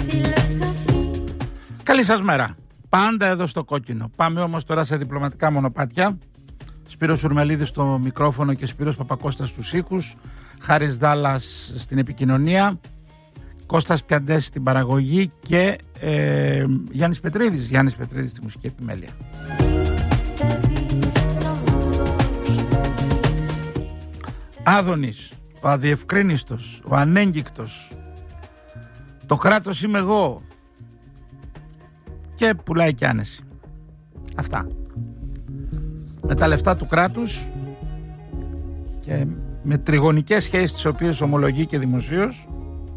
Καλή σας μέρα. Πάντα εδώ στο κόκκινο. Πάμε όμως τώρα σε διπλωματικά μονοπάτια. Σπύρος Σουρμελίδης στο μικρόφωνο και Σπύρος Παπακώστας στους ήχους. Χάρης Δάλλας στην επικοινωνία. Κώστας Πιαντές στην παραγωγή και Γιάννης Πετρίδης στη μουσική επιμέλεια. Άδωνης, ο αδιευκρίνιστος, ο ανέγγικτος. Το κράτος είμαι εγώ. Και πουλάει και άνεση. Αυτά. Με τα λεφτά του κράτους και με τριγωνικές σχέσεις τις οποίες ομολογεί και δημοσίως,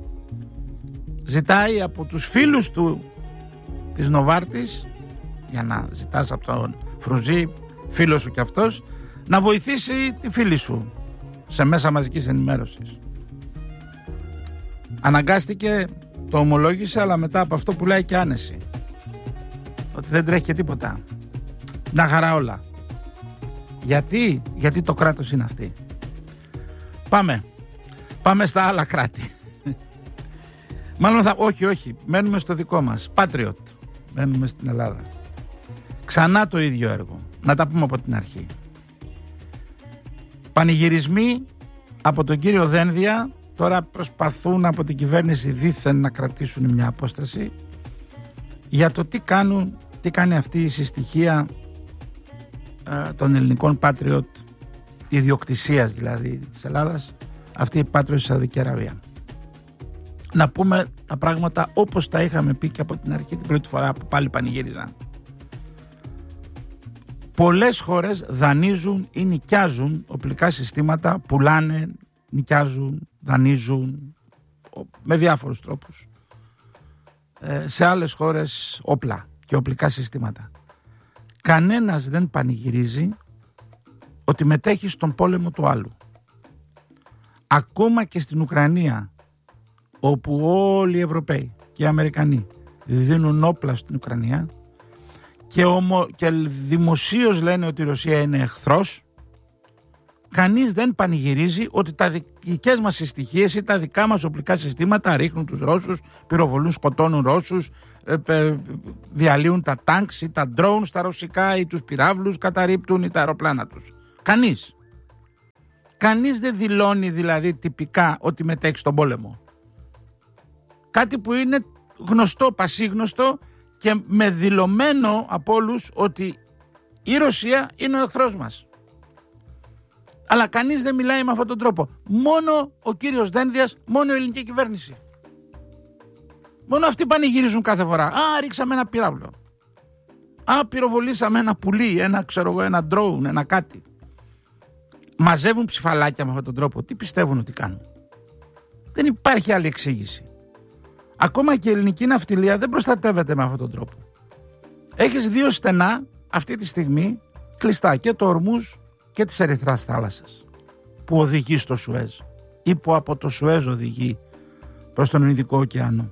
ζητάει από τους φίλους του της Νοβάρτης, για να ζητάς από τον Φρουζή, φίλο σου κι αυτός, να βοηθήσει τη φίλη σου σε μέσα μαζικής ενημέρωσης. Αναγκάστηκε, το ομολόγησε, αλλά μετά από αυτό πουλάει και άνεση. Ότι δεν τρέχει και τίποτα. Να χαρά όλα. Γιατί το κράτος είναι αυτή. Πάμε στα άλλα κράτη. Μάλλον όχι, μένουμε στο δικό μας. Patriot. Μένουμε στην Ελλάδα. Ξανά το ίδιο έργο. Να τα πούμε από την αρχή. Πανηγυρισμοί από τον κύριο Δένδια. Τώρα προσπαθούν από την κυβέρνηση δήθεν να κρατήσουν μια απόσταση για το τι κάνει αυτή η συστοιχία των ελληνικών Patriot, ιδιοκτησίας δηλαδή της Ελλάδας, αυτή η Patriot στη Σαουδική Αραβία. Να πούμε τα πράγματα όπως τα είχαμε πει και από την αρχή την πρώτη φορά που πάλι πανηγύριζαν. Πολλές χώρες δανείζουν ή νοικιάζουν οπλικά συστήματα, πουλάνε, νοικιάζουν, δανείζουν με διάφορους τρόπους σε άλλες χώρες όπλα και οπλικά συστήματα. Κανένας δεν πανηγυρίζει ότι μετέχει στον πόλεμο του άλλου. Ακόμα και στην Ουκρανία, όπου όλοι οι Ευρωπαίοι και οι Αμερικανοί δίνουν όπλα στην Ουκρανία και δημοσίως λένε ότι η Ρωσία είναι εχθρός, κανείς δεν πανηγυρίζει ότι τα δικές μας συστοιχίες ή τα δικά μας οπλικά συστήματα ρίχνουν τους Ρώσους, πυροβολούν, σκοτώνουν Ρώσους, διαλύουν τα τάγκς ή τα drones στα ρωσικά ή τους πυράβλους καταρρίπτουν ή τα αεροπλάνα τους. Κανείς δεν δηλώνει δηλαδή τυπικά ότι μετέχει στον πόλεμο. Κάτι που είναι γνωστό, πασίγνωστο και με δηλωμένο από όλους ότι η Ρωσία είναι ο εχθρός μας. Αλλά κανείς δεν μιλάει με αυτόν τον τρόπο. Μόνο ο κύριος Δένδιας, μόνο η ελληνική κυβέρνηση. Μόνο αυτοί πανηγυρίζουν κάθε φορά. Ρίξαμε ένα πυράβλο. Πυροβολήσαμε ένα πουλί, ένα drone, ένα κάτι. Μαζεύουν ψηφαλάκια με αυτόν τον τρόπο. Τι πιστεύουν ότι κάνουν? Δεν υπάρχει άλλη εξήγηση. Ακόμα και η ελληνική ναυτιλία δεν προστατεύεται με αυτόν τον τρόπο. Έχεις δύο στενά αυτή τη στιγμή κλειστά, και το Ορμούζ και της Ερυθράς θάλασσας, που οδηγεί στο Σουέζ ή που από το Σουέζ οδηγεί προς τον Ινδικό ωκεανό.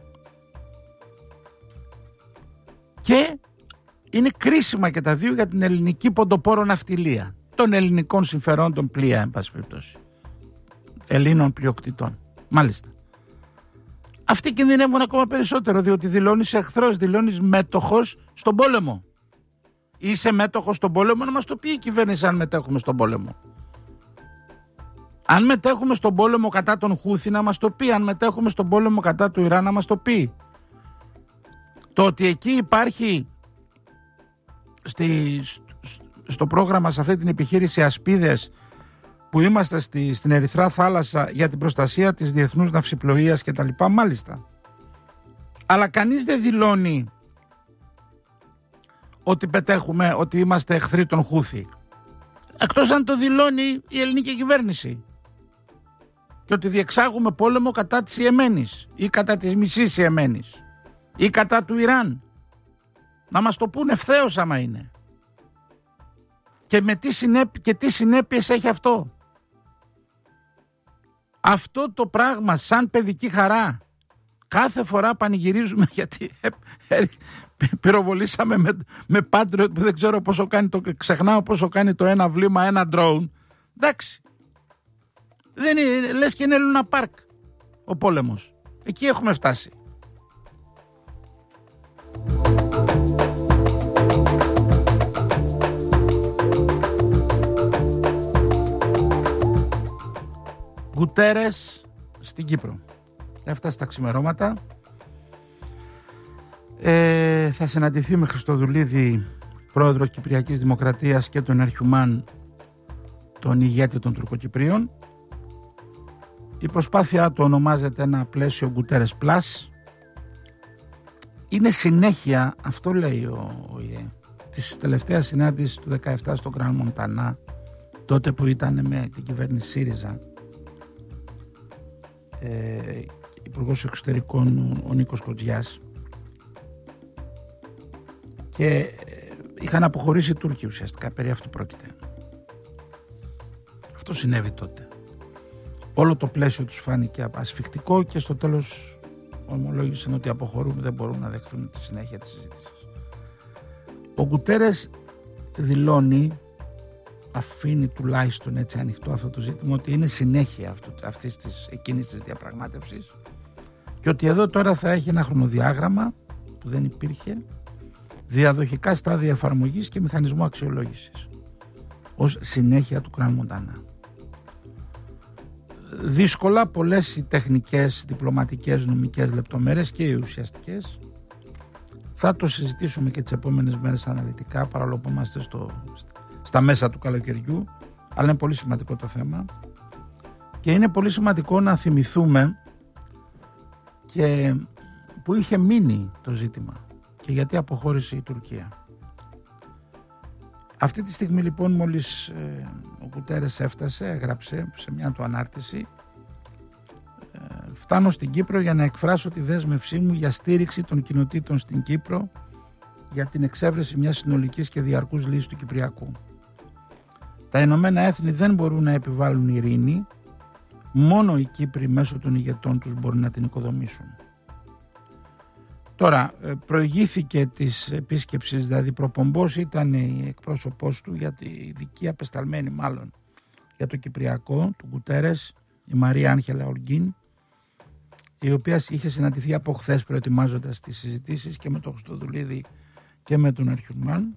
Και είναι κρίσιμα και τα δύο για την ελληνική ποντοπόρο ναυτιλία, των ελληνικών συμφερόντων πλοία, εν πάση περιπτώσει, Ελλήνων πλειοκτητών. Μάλιστα. Αυτοί κινδυνεύουν ακόμα περισσότερο, διότι δηλώνεις εχθρός, δηλώνεις μέτοχος στον πόλεμο. Είσαι μέτοχος στον πόλεμο, να μας το πει η κυβέρνηση αν μετέχουμε στον πόλεμο. Αν μετέχουμε στον πόλεμο κατά τον Χούθη, να μας το πει. Αν μετέχουμε στον πόλεμο κατά του Ιράν, να μας το πει. Το ότι εκεί υπάρχει στο πρόγραμμα, σε αυτή την επιχείρηση Ασπίδες, που είμαστε στην Ερυθρά θάλασσα για την προστασία της διεθνούς ναυσιπλοείας και τα λοιπά, μάλιστα. Αλλά κανείς δεν δηλώνει ότι πετέχουμε, ότι είμαστε εχθροί των Χούθη. Εκτός αν το δηλώνει η ελληνική κυβέρνηση. Και ότι διεξάγουμε πόλεμο κατά της Ιεμένης ή κατά της μισής Ιεμένης ή κατά του Ιράν. Να μας το πούνε ευθέως άμα είναι. Και τι συνέπειες έχει αυτό. Αυτό το πράγμα σαν παιδική χαρά. Κάθε φορά πανηγυρίζουμε γιατί πυροβολήσαμε με Patriot που δεν ξέρω πόσο κάνει, ξεχνάω πόσο κάνει το ένα βλήμα, ένα drone. Εντάξει. Δεν είναι, λες και είναι Λούνα Πάρκ ο πόλεμος. Εκεί έχουμε φτάσει. Γκουτέρες στην Κύπρο. Έφτασε τα ξημερώματα. Θα συναντηθεί με Χριστοδουλίδη, πρόεδρο Κυπριακής Δημοκρατίας, και τον Ερχιουμάν, τον ηγέτη των Τουρκοκυπρίων. Η προσπάθειά του ονομάζεται ένα πλαίσιο Γκουτέρες Plus. Είναι συνέχεια, αυτό λέει ο ΙΕ, της τελευταίας συνάντησης του 2017 στο Γκραν Μοντανά, τότε που ήταν με την κυβέρνηση ΣΥΡΙΖΑ, υπουργός εξωτερικών ο Νίκος Κοτζιάς, και είχαν αποχωρήσει οι Τούρκοι ουσιαστικά, περί αυτού πρόκειται. Αυτό συνέβη τότε. Όλο το πλαίσιο τους φάνηκε ασφιχτικό και στο τέλος ομολόγησαν ότι αποχωρούν, δεν μπορούν να δεχθούν τη συνέχεια της συζήτησης. Ο Γκουτέρες δηλώνει, αφήνει τουλάχιστον έτσι ανοιχτό αυτό το ζήτημα, ότι είναι συνέχεια εκείνης της διαπραγμάτευσης και ότι εδώ τώρα θα έχει ένα χρονοδιάγραμμα που δεν υπήρχε, διαδοχικά στάδια εφαρμογής και μηχανισμό αξιολόγησης ως συνέχεια του Γκραν Μοντανά. Δύσκολα, πολλές οι τεχνικές, διπλωματικές, νομικές λεπτομέρειες και οι ουσιαστικές. Θα το συζητήσουμε και τις επόμενες μέρες αναλυτικά, παρόλο που είμαστε στα μέσα του καλοκαιριού, αλλά είναι πολύ σημαντικό το θέμα και είναι πολύ σημαντικό να θυμηθούμε και που είχε μείνει το ζήτημα και γιατί αποχώρησε η Τουρκία. Αυτή τη στιγμή λοιπόν, μόλις ο Γκουτέρες έφτασε, έγραψε σε μια του ανάρτηση: «Φτάνω στην Κύπρο για να εκφράσω τη δέσμευσή μου για στήριξη των κοινοτήτων στην Κύπρο για την εξέβρεση μιας συνολικής και διαρκούς λύσης του Κυπριακού. Τα Ηνωμένα Έθνη δεν μπορούν να επιβάλλουν ειρήνη, μόνο οι Κύπροι μέσω των ηγετών τους μπορούν να την οικοδομήσουν». Τώρα, προηγήθηκε της επίσκεψης, δηλαδή προπομπός ήταν η εκπρόσωπός του, για τη ειδική απεσταλμένη μάλλον για το Κυπριακό του Γκουτέρες, η Μαρία Άγχελα Ολγκίν, η οποία είχε συναντηθεί από χθες προετοιμάζοντας τις συζητήσεις και με τον Χριστοδουλίδη και με τον Ερχιουμάν.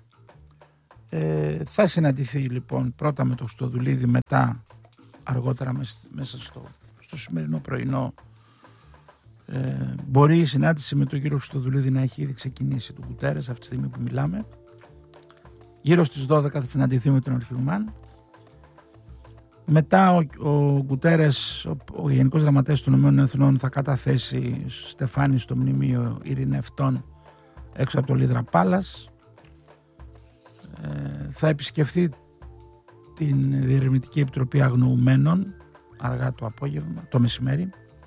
Θα συναντηθεί λοιπόν πρώτα με τον Χριστοδουλίδη, μετά αργότερα μέσα στο σημερινό πρωινό. Μπορεί η συνάντηση με τον κύριο Χριστοδουλίδη να έχει ήδη ξεκινήσει του Γκουτέρες αυτή τη στιγμή που μιλάμε. Γύρω στις 12 θα συναντηθεί με τον Ερχιουμάν. Μετά ο Γκουτέρες, ο Γενικός Γραμματέας των ΗΠΑ, θα καταθέσει στεφάνι στο μνημείο ειρηνευτών έξω από το Λίδρα Πάλας. Θα επισκεφθεί την Διερευνητική Επιτροπή Αγνοουμένων αργά το απόγευμα, το μεσημέρι.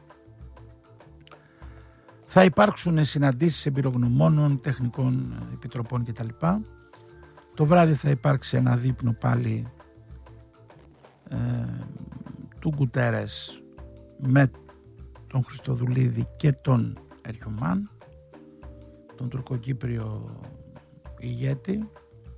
Θα υπάρξουν συναντήσεις εμπειρογνωμόνων, τεχνικών επιτροπών κτλ. Το βράδυ θα υπάρξει ένα δείπνο πάλι του Γκουτέρες με τον Χριστοδουλίδη και τον Ερχιουμάν, τον τουρκοκύπριο ηγέτη,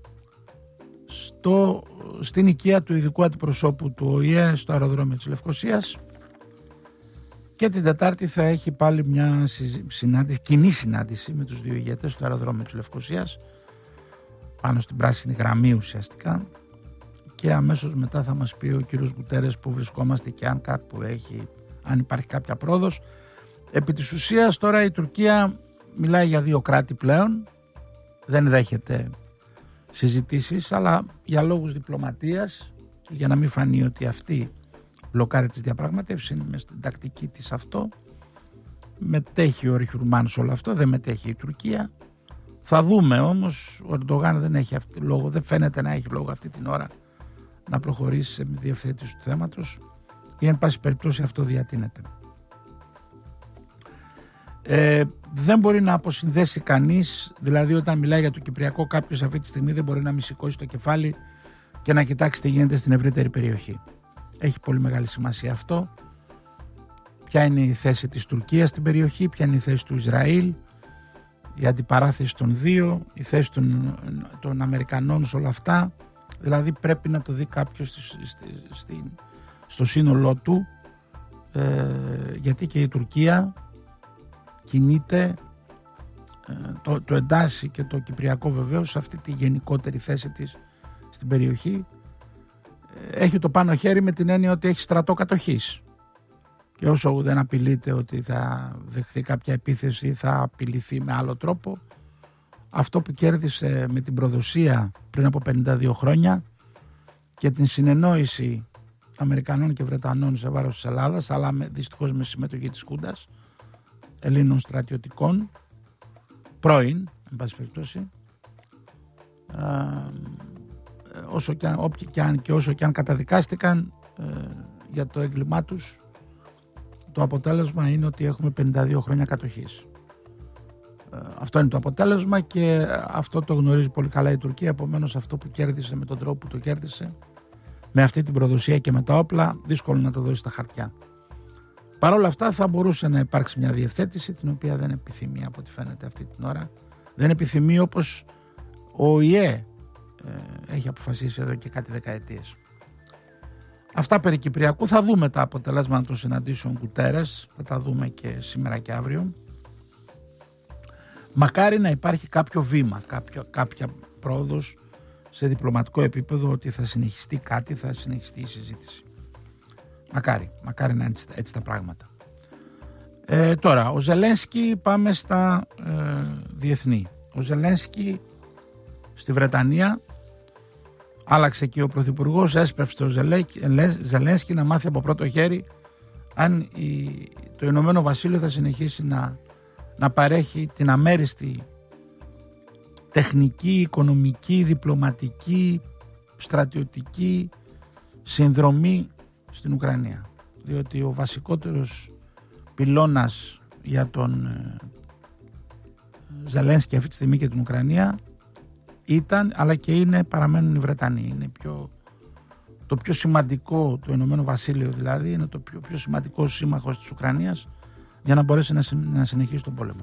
στην οικία του ειδικού αντιπροσώπου του ΟΗΕ στο αεροδρόμιο της Λευκωσίας. Και την Τετάρτη θα έχει πάλι μια κοινή συνάντηση με τους δύο ηγέτες στο αεροδρόμιο της Λευκωσίας, πάνω στην πράσινη γραμμή ουσιαστικά, και αμέσως μετά θα μας πει ο κύριος Γκουτέρες που βρισκόμαστε και αν υπάρχει κάποια πρόοδος. Επί της ουσίας τώρα η Τουρκία μιλάει για δύο κράτη πλέον, δεν δέχεται συζητήσεις, αλλά για λόγους διπλωματίας και για να μην φανεί ότι αυτή μπλοκάρει τις διαπραγματεύσεις, είναι μες στην τακτική της αυτό. Μετέχει ο Ερχιουμάν σε όλο αυτό, δεν μετέχει η Τουρκία. Θα δούμε όμως, ο Ερντογάν δεν φαίνεται να έχει λόγο αυτή την ώρα να προχωρήσει σε διευθέτηση του θέματος, ή εν πάση περιπτώσει αυτό διατείνεται. Δεν μπορεί να αποσυνδέσει κανείς, δηλαδή όταν μιλάει για το Κυπριακό, κάποιος αυτή τη στιγμή δεν μπορεί να μη σηκώσει το κεφάλι και να κοιτάξει τι γίνεται στην ευρύτερη περιοχή. Έχει πολύ μεγάλη σημασία αυτό. Ποια είναι η θέση της Τουρκίας στην περιοχή, ποια είναι η θέση του Ισραήλ, η αντιπαράθεση των δύο, η θέση των Αμερικανών σε όλα αυτά. Δηλαδή πρέπει να το δει κάποιος στο σύνολό του, γιατί και η Τουρκία κινείται, το εντάσσει και το Κυπριακό βεβαίως σε αυτή τη γενικότερη θέση της στην περιοχή. έχει το πάνω χέρι με την έννοια ότι έχει στρατό κατοχής. Και όσο δεν απειλείται ότι θα δεχθεί κάποια επίθεση ή θα απειληθεί με άλλο τρόπο, αυτό που κέρδισε με την προδοσία πριν από 52 χρόνια και την συνεννόηση Αμερικανών και Βρετανών σε βάρος της Ελλάδας, αλλά δυστυχώς με συμμετοχή της Χούντας, Ελλήνων στρατιωτικών, πρώην, εν πάση περιπτώσει, όσο και αν καταδικάστηκαν για το έγκλημά τους, το αποτέλεσμα είναι ότι έχουμε 52 χρόνια κατοχής. Αυτό είναι το αποτέλεσμα και αυτό το γνωρίζει πολύ καλά η Τουρκία. Επομένως, αυτό που κέρδισε με τον τρόπο που το κέρδισε, με αυτή την προδοσία και με τα όπλα, δύσκολο να το δώσει στα χαρτιά. Παρ' όλα αυτά θα μπορούσε να υπάρξει μια διευθέτηση, την οποία δεν επιθυμεί από ό,τι φαίνεται αυτή την ώρα. Δεν επιθυμεί όπως ο ΟΗΕ έχει αποφασίσει εδώ και κάτι δεκαετίες. Αυτά περί Κυπριακού. Θα δούμε τα αποτελέσματα των συναντήσεων Γκουτέρες, θα τα δούμε και σήμερα και αύριο. Μακάρι να υπάρχει κάποιο βήμα, κάποια πρόοδος σε διπλωματικό επίπεδο, ότι θα συνεχιστεί κάτι, θα συνεχιστεί η συζήτηση. Μακάρι να είναι έτσι τα πράγματα. Τώρα, ο Ζελένσκι, πάμε στα διεθνή. Ο Ζελένσκι στη Βρετανία άλλαξε και ο Πρωθυπουργός, έσπευσε το Ζελένσκι να μάθει από πρώτο χέρι αν το Ηνωμένο Βασίλειο θα συνεχίσει να παρέχει την αμέριστη τεχνική, οικονομική, διπλωματική, στρατιωτική συνδρομή στην Ουκρανία. Διότι ο βασικότερος πυλώνας για τον Ζελένσκι αυτή τη στιγμή και την Ουκρανία ήταν, αλλά και παραμένουν οι Βρετανοί. Είναι το πιο σημαντικό, το Ηνωμένο Βασίλειο δηλαδή, είναι το πιο σημαντικό σύμμαχος της Ουκρανίας για να μπορέσει να συνεχίσει τον πόλεμο.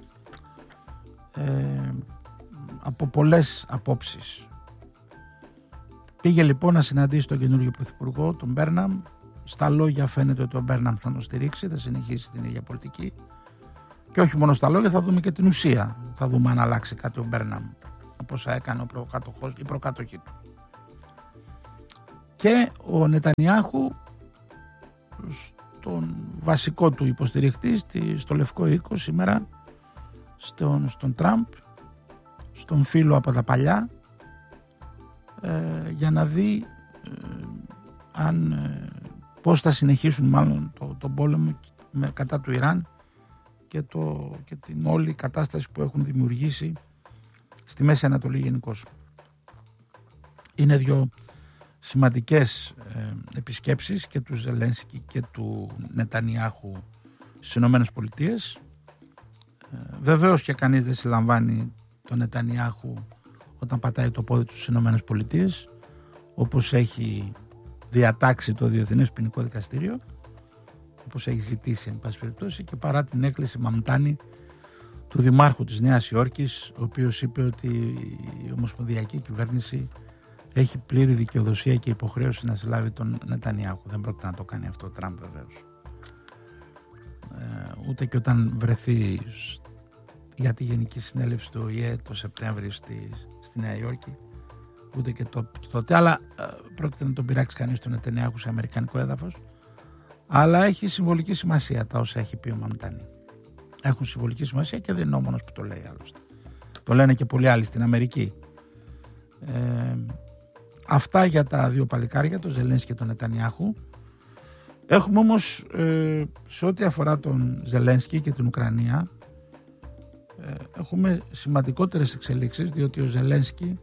Από πολλές απόψεις. Πήγε λοιπόν να συναντήσει τον καινούργιο πρωθυπουργό, τον Μπέρναμ. Στα λόγια φαίνεται ότι ο Μπέρναμ θα τον στηρίξει, θα συνεχίσει την ίδια πολιτική. Και όχι μόνο στα λόγια, θα δούμε και την ουσία. Θα δούμε αν αλλάξει κάτι ο Μπέρναμ, όπως έκανε ο προκάτοχος ή προκάτοχή του. Και ο Νετανιάχου, στον βασικό του υποστηριχτή, στο Λευκό Οίκο σήμερα, στον Τραμπ, στον φίλο από τα παλιά, για να δει πώς θα συνεχίσουν μάλλον τον πόλεμο κατά του Ιράν και την όλη κατάσταση που έχουν δημιουργήσει στη Μέση Ανατολή γενικώς. Είναι δύο σημαντικές επισκέψεις και του Ζελένσκι και του Νετανιάχου στις Ηνωμένες Πολιτείες. Βεβαίως και κανείς δεν συλλαμβάνει τον Νετανιάχου όταν πατάει το πόδι του στις Ηνωμένες Πολιτείες, όπως έχει διατάξει το Διεθνές Ποινικό Δικαστήριο, όπως έχει ζητήσει εν πάση περιπτώσει, και παρά την έκκληση μαμτάνη του Δημάρχου της Νέας Υόρκης, ο οποίος είπε ότι η Ομοσπονδιακή Κυβέρνηση έχει πλήρη δικαιοδοσία και υποχρέωση να συλλάβει τον Νετανιάχου. Δεν πρόκειται να το κάνει αυτό ο Τραμπ βεβαίως. Ούτε και όταν βρεθεί για τη Γενική Συνέλευση του ΟΗΕ το Σεπτέμβρη στη Νέα Υόρκη, ούτε και τότε, αλλά πρόκειται να τον πειράξει κανείς τον Νετανιάχου σε αμερικανικό έδαφος. Αλλά έχει συμβολική σημασία τα όσα έχει πει ο Μαμτάνη. Έχουν συμβολική σημασία και δεν είναι ο μόνος που το λέει άλλωστε. Το λένε και πολλοί άλλοι στην Αμερική. Αυτά για τα δύο παλικάρια, τον Ζελένσκι και τον Νετανιάχου. Έχουμε όμως σε ό,τι αφορά τον Ζελένσκι και την Ουκρανία, έχουμε σημαντικότερες εξελίξεις, διότι ο Ζελένσκι,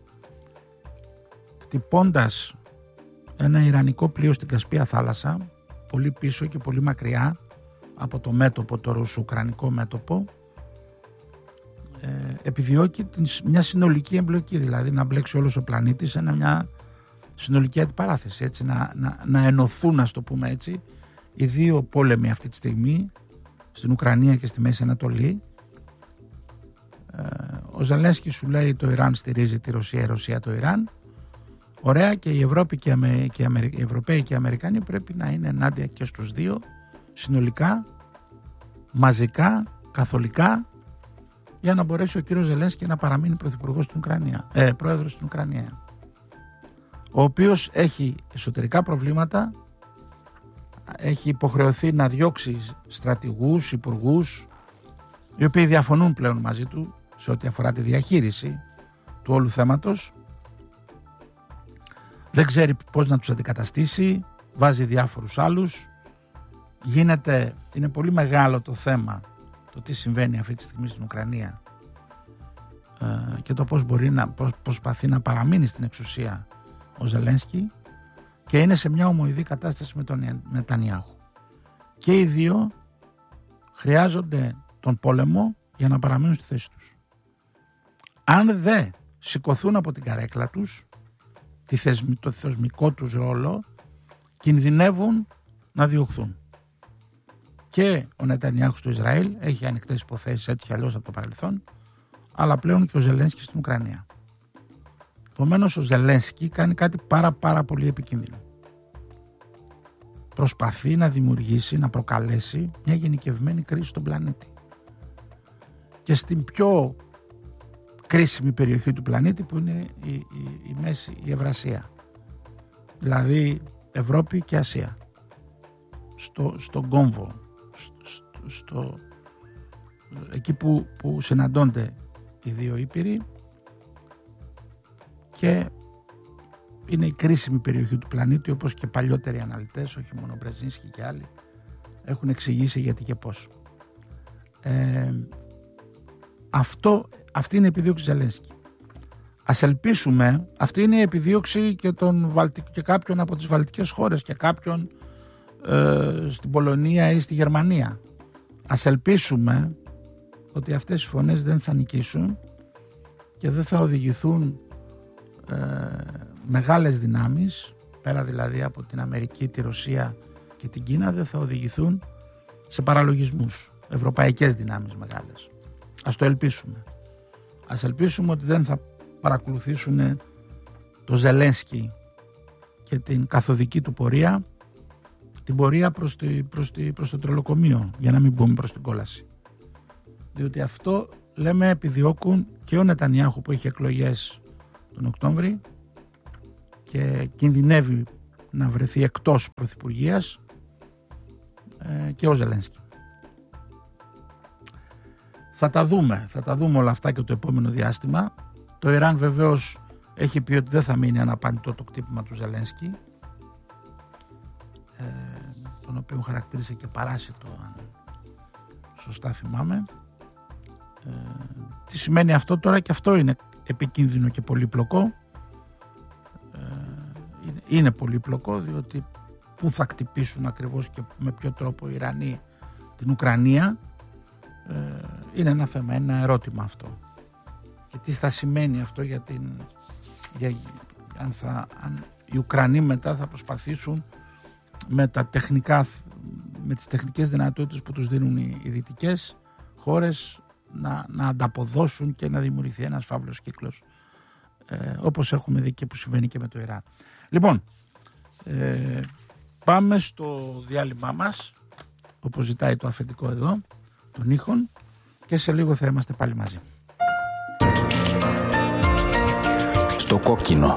χτυπώντας ένα ιρανικό πλοίο στην Κασπία θάλασσα, πολύ πίσω και πολύ μακριά από το μέτωπο, το ρωσο-ουκρανικό μέτωπο, επιδιώκει μια συνολική εμπλοκή, δηλαδή να μπλέξει όλος ο πλανήτης σε μια συνολική αντιπαράθεση, έτσι, να ενωθούν, ας το πούμε έτσι, οι δύο πόλεμοι αυτή τη στιγμή στην Ουκρανία και στη Μέση Ανατολή. Ο Ζελένσκι σου λέει το Ιράν στηρίζει τη Ρωσία, η Ρωσία το Ιράν. Ωραία, και η Ευρώπη και οι Ευρωπαίοι και οι Αμερικάνοι πρέπει να είναι ενάντια και στους δύο, συνολικά, μαζικά, καθολικά, για να μπορέσει ο κύριος Ζελένσκι να παραμείνει πρωθυπουργός στην Ουκρανία, πρόεδρος στην Ουκρανία. ο οποίος έχει εσωτερικά προβλήματα, έχει υποχρεωθεί να διώξει στρατηγούς, υπουργούς, οι οποίοι διαφωνούν πλέον μαζί του σε ό,τι αφορά τη διαχείριση του όλου θέματος. Δεν ξέρει πώς να τους αντικαταστήσει, βάζει διάφορους άλλους. Είναι πολύ μεγάλο το θέμα το τι συμβαίνει αυτή τη στιγμή στην Ουκρανία και το πώς προσπαθεί να παραμείνει στην εξουσία ο Ζελένσκι, και είναι σε μια ομοειδή κατάσταση με τον Νετανιάχου. Και οι δύο χρειάζονται τον πόλεμο για να παραμείνουν στη θέση τους. Αν δεν σηκωθούν από την καρέκλα τους, το θεσμικό τους ρόλο, κινδυνεύουν να διωχθούν. Και ο Νετανιάχου στο Ισραήλ έχει ανοιχτές υποθέσεις έτσι κι αλλιώς από το παρελθόν, αλλά πλέον και ο Ζελένσκι στην Ουκρανία. Επομένως ο Ζελένσκι κάνει κάτι πάρα πολύ επικίνδυνο. Προσπαθεί να δημιουργήσει, να προκαλέσει μια γενικευμένη κρίση στον πλανήτη. Και στην πιο κρίσιμη περιοχή του πλανήτη, που είναι η Μέση, η Ευρασία. Δηλαδή Ευρώπη και Ασία. Στον κόμβο, εκεί που συναντώνται οι δύο ήπειροι, και είναι η κρίσιμη περιοχή του πλανήτη, όπως και παλιότεροι αναλυτές, όχι μόνο Μπρεζίνσκι και άλλοι, έχουν εξηγήσει γιατί και πώς. Αυτή είναι η επιδίωξη Ζελένσκι. Ας ελπίσουμε, αυτή είναι η επιδίωξη και κάποιων από τις βαλτικές χώρες και κάποιων στην Πολωνία ή στη Γερμανία. Ας ελπίσουμε ότι αυτές οι φωνές δεν θα νικήσουν και δεν θα οδηγηθούν μεγάλες δυνάμεις, πέρα δηλαδή από την Αμερική, τη Ρωσία και την Κίνα, δεν θα οδηγηθούν σε παραλογισμούς, ευρωπαϊκές δυνάμεις μεγάλες. Ας το ελπίσουμε. Ας ελπίσουμε ότι δεν θα παρακολουθήσουν το Ζελένσκι και την καθοδική του πορεία, την πορεία προς το τρελοκομείο, για να μην μπούμε προς την κόλαση. Διότι αυτό, λέμε, επιδιώκουν και ο Νετανιάχου, που έχει εκλογές τον Οκτώβρη και κινδυνεύει να βρεθεί εκτός πρωθυπουργίας, και ο Ζελένσκι. Θα τα δούμε όλα αυτά και το επόμενο διάστημα. Το Ιράν βεβαίως έχει πει ότι δεν θα μείνει αναπάντητο το κτύπημα του Ζελένσκι, τον οποίο χαρακτήρισε και παράσιτο, αν σωστά θυμάμαι. Τι σημαίνει αυτό τώρα? Και αυτό είναι επικίνδυνο και πολύπλοκο. Είναι πολύπλοκο, διότι πού θα χτυπήσουν ακριβώς και με ποιο τρόπο οι Ιρανοί την Ουκρανία, είναι ένα θέμα, ένα ερώτημα αυτό. Και τι θα σημαίνει αυτό αν οι Ουκρανοί μετά θα προσπαθήσουν με τις τεχνικές δυνατότητες που τους δίνουν οι δυτικές χώρες να ανταποδώσουν και να δημιουργηθεί ένας φαύλος κύκλος, όπως έχουμε δει και που συμβαίνει και με το Ιράν. Λοιπόν, πάμε στο διάλειμμά μας, όπως ζητάει το αφεντικό εδώ των ήχων, και σε λίγο θα είμαστε πάλι μαζί. Στο κόκκινο.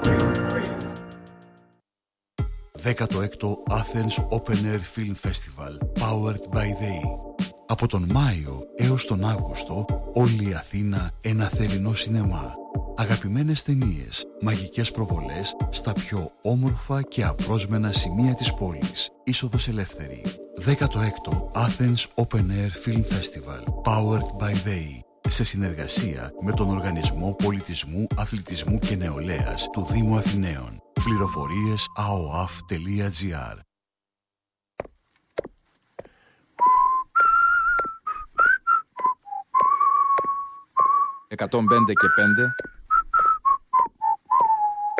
16ο Athens Open Air Film Festival, powered by they. Από τον Μάιο έως τον Αύγουστο, όλη η Αθήνα ένα θερινό σινεμά. Αγαπημένες ταινίες, μαγικές προβολές στα πιο όμορφα και απρόσμενα σημεία της πόλης. Είσοδος ελεύθερη. 16ο Athens Open Air Film Festival, powered by they. Σε συνεργασία με τον Οργανισμό Πολιτισμού, Αθλητισμού και Νεολαίας του Δήμου Αθηναίων. Πληροφορίες aoaf.gr. 105 και 5